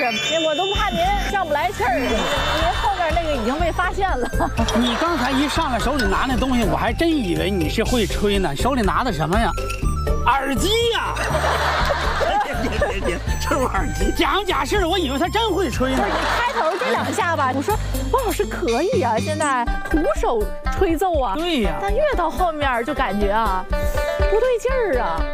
我都怕您上不来气儿，您后面那个已经被发现了。 你刚才一上来手里拿那东西，我还真以为你是会吹呢。手里拿的什么呀？耳机呀！别，这是耳机。假假是，我以为他真会吹呢。 你开头这2下吧，我说王老师可以啊，现在徒手吹奏啊。 对呀。 但越到后面就感觉啊，不对劲儿啊。